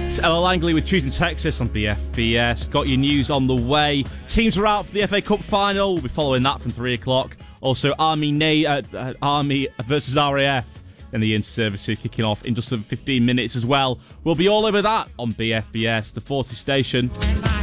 Ella Langley with Choosing Texas on BFBS. Got your news on the way. Teams are out for the FA Cup final. We'll be following that from 3 o'clock. Also, Army versus RAF and the inter-service kicking off in just over 15 minutes as well. We'll be all over that on BFBS, the 40 station.